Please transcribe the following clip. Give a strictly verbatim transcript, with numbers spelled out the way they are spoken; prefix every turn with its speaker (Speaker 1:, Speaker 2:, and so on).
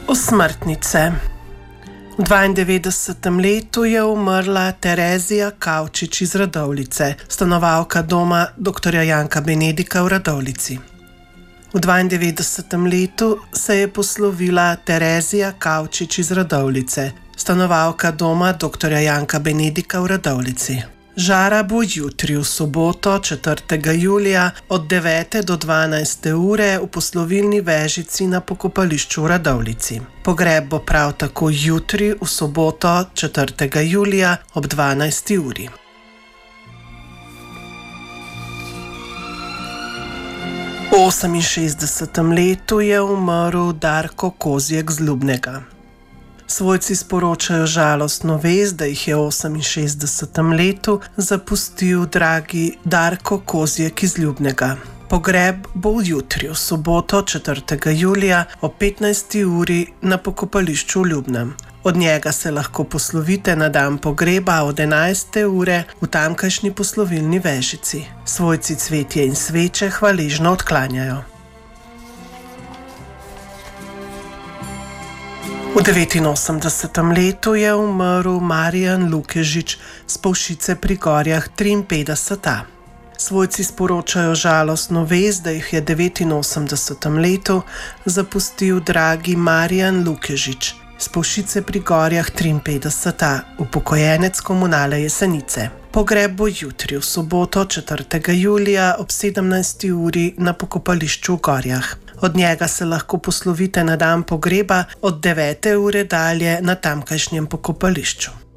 Speaker 1: Osmrtnice. V dvaindevetdesetem letu je umrla Terezija Kavčič iz Radovljice, stanovalka doma doktorja Janka Benedika v Radovljici. V dvaindevetdesetem letu se je poslovila Terezija Kavčič iz Radovljice, stanovalka doma doktorja Janka Benedika v Radovljici. Žara bo jutri v soboto, četrtega julija, od devete do dvanajste ure v poslovilni vežici na pokopališču v Radovljici. Pogreb bo prav tako jutri v soboto, četrtega julija, ob dvanajsti uri. V oseminšestdesetem letu je umrl Darko Kozjek z Ljubnega. Svojci sporočajo žalostno vest, da jih je v oseminšestdesetem letu zapustil dragi Darko Kozjek iz Ljubnega. Pogreb bo jutri v soboto, četrtega julija, ob petnajsti uri na pokopališču v Ljubnem. Od njega se lahko poslovite na dan pogreba od enajste ure v tamkajšnji poslovilni vežici. Svojci cvetje in sveče hvaležno odklanjajo. V devetinosemdesetem letu je umrl Marijan Lukežič s Povšice pri Gorjah triinpetdeset A. Svojci sporočajo žalostno vest, da jih je v devetinosemdesetem letu zapustil dragi Marijan Lukežič s Povšice pri Gorjah triinpetdeset A, upokojenec Komunale Jesenice. Pogreb bo jutri v soboto, četrtega julija, ob sedemnajsti uri na pokopališču v Gorjah. Od njega se lahko poslovite na dan pogreba od devete ure dalje na tamkajšnjem pokopališču.